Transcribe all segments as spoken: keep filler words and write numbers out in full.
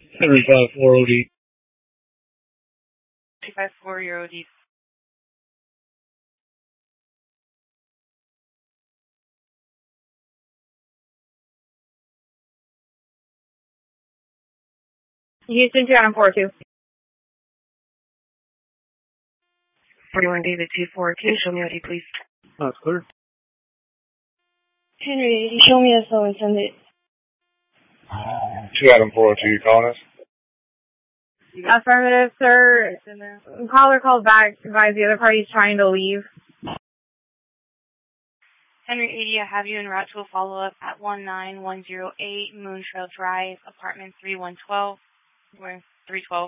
Henry five four O D. two five four, your O D. Houston two Adam four two. forty-one David two four, can you show me O D, please? That's clear. Henry eighty, show me S O and send it. two Adam four oh two, you calling us? Affirmative, sir. Caller called back, advised the other party's trying to leave. Henry eighty, I have you en route to a follow-up at one nine one zero eight Moon Trail Drive, apartment three one one two, or three twelve.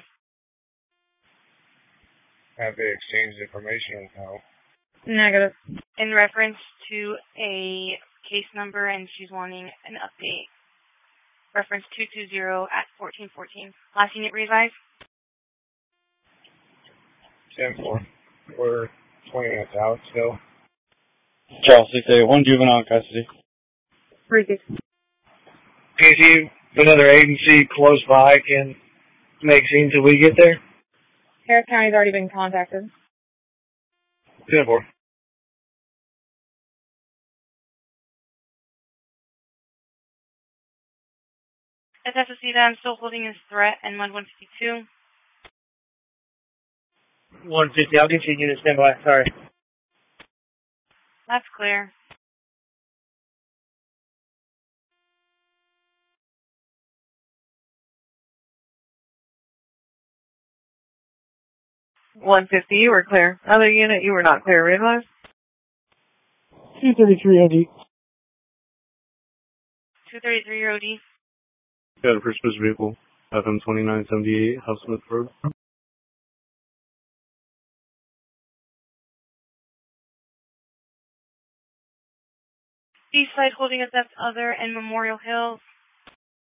Have they exchanged information or no? Negative. In reference to a case number, and she's wanting an update. Reference two two zero at fourteen fourteen. Last unit revised? ten four. We're twenty minutes out still. Charles six eight one, juvenile in custody. three six. Can you see if another agency close by can make scene till we get there? Harris County's already been contacted. ten four. S S C that I'm still holding his threat and one one fifty-two. one fifty, I'll get you a unit standby, sorry. That's clear. one fifty, you were clear. Other unit, you were not clear. Realize? two thirty-three O D. two thirty-three O D. Got a pursuit vehicle, F M twenty-nine seventy-eight, House Smith Road. East side holding us at other and Memorial Hills.